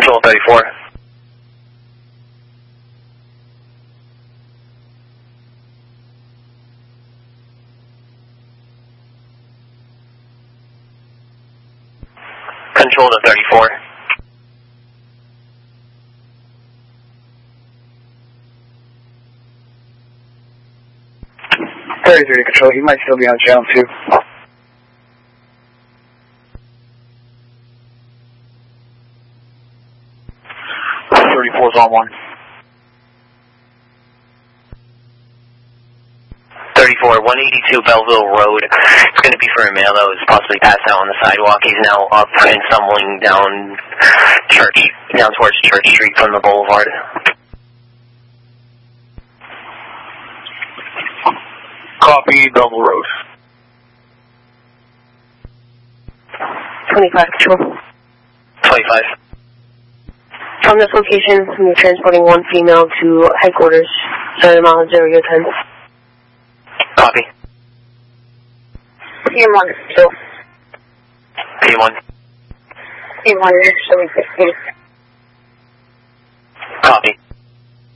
Control 34. Control to 34. 33 Control, he might still be on channel 2. 34's on 1. 34, 182 Belleville Road. It's going to be for a male that was possibly passed out on the sidewalk. He's now up and stumbling down towards Church Street from the boulevard. Copy, Belleville Road. 25 Control. 25. From this location, we're transporting one female to headquarters. 7 miles, 0 your 10. Copy. PM1, so. PM1. PM1, 715. Copy.